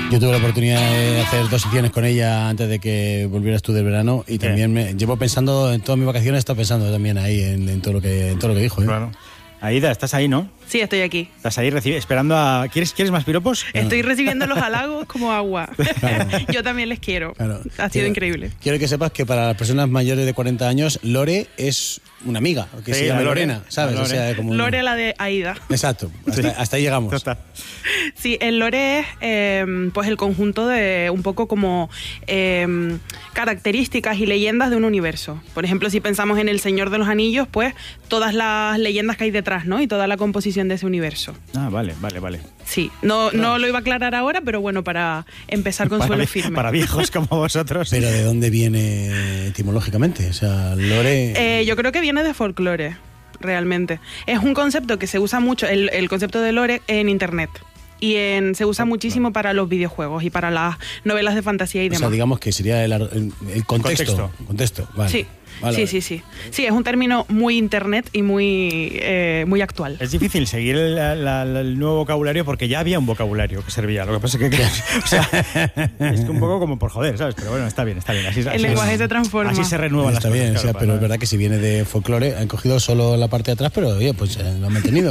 Yo tuve la oportunidad de hacer 2 secciones con ella antes de que volvieras tú del verano y también llevo pensando en todas mis vacaciones, he estado pensando también ahí en todo lo que dijo. Claro. Aida, estás ahí, ¿no? Sí, estoy aquí. Estás ahí esperando a... ¿Quieres más piropos? Estoy recibiendo los halagos como agua. Claro. Yo también les quiero. Claro. Ha sido increíble. Quiero que sepas que para las personas mayores de 40 años, Lore es una amiga, que Sí, se llama Lore. Lorena, ¿sabes? Lore. O sea, como Lore, la de Aida. Exacto, hasta ahí llegamos. Total. Sí, el lore es pues el conjunto de un poco como características y leyendas de un universo. Por ejemplo, si pensamos en El Señor de los Anillos, pues todas las leyendas que hay detrás, ¿no? Y toda la composición de ese universo. Ah, vale. Sí, no lo iba a aclarar ahora, pero bueno, para empezar con suelo firme. Para viejos como vosotros. Pero ¿de dónde viene etimológicamente? O sea, Lore... Yo creo que viene de folclore, realmente. Es un concepto que se usa mucho, el concepto de lore, en internet. Y se usa muchísimo para los videojuegos y para las novelas de fantasía y demás. O sea, digamos que sería el contexto. Vale. Sí. Vale. Sí. Sí, es un término muy internet y muy actual. Es difícil seguir el nuevo vocabulario porque ya había un vocabulario que servía. Lo que pasa es que o sea, es un poco como por joder, ¿sabes? Pero bueno, está bien. Así El lenguaje se transforma. Así se renuevan las Está cosas. bien, Claro, pero es verdad que si viene de folclore, han cogido solo la parte de atrás, pero oye, pues lo han mantenido.